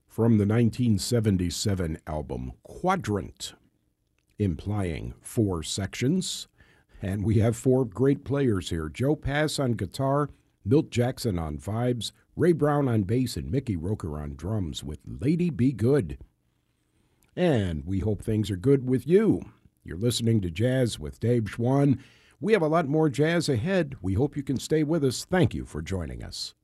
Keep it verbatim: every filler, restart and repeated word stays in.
from the nineteen seventy-seven album Quadrant, implying four sections. And we have four great players here. Joe Pass on guitar, Milt Jackson on vibes, Ray Brown on bass, and Mickey Roker on drums with Lady Be Good. And we hope things are good with you. You're listening to Jazz with Dave Schwann. We have a lot more jazz ahead. We hope you can stay with us. Thank you for joining us.